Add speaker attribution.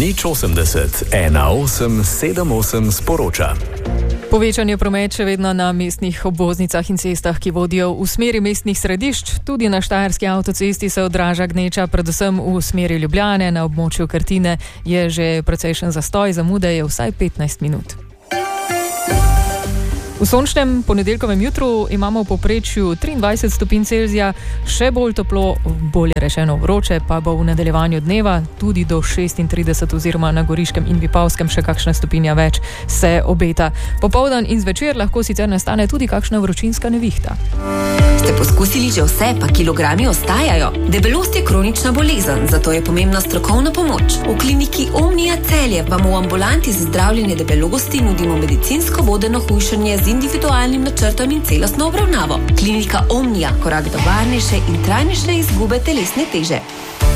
Speaker 1: Nič 80 18 78 sporoča.
Speaker 2: Povečan je promet še vedno na mestnih obvoznicah in cestah, ki vodijo v smeri mestnih središč. Tudi na štajerski avtocesti se odraža gneča, predvsem v smeri Ljubljane. Na območju Krtine je že precejšen zastoj, zamude je vsaj 15 minut. V sončnem ponedeljkovem jutru imamo v povprečju 23 stopinj Celzija, še bolj toplo, bolje rečeno vroče, pa bo v nadaljevanju dneva tudi do 36 oziroma na Goriškem in Vipavskem še kakšna stopinja več se obeta. Popoldan in zvečer lahko sicer nastane tudi kakšna vročinska nevihta.
Speaker 3: Ste poskusili že vse, pa kilogrami ostajajo? Debelost je kronična bolezen, zato je pomembna strokovna pomoč. V kliniki Omnia Celje vam v ambulanti za zdravljenje debelosti nudimo medicinsko vodeno hujšanje z individualnim načrtom in celostno obravnavo. Klinika Omnia, korak do varnejše in trajnejše izgube telesne teže.